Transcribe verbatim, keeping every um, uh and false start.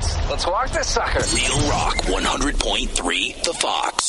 Let's let's walk this sucker. Real Rock one hundred point three The Fox.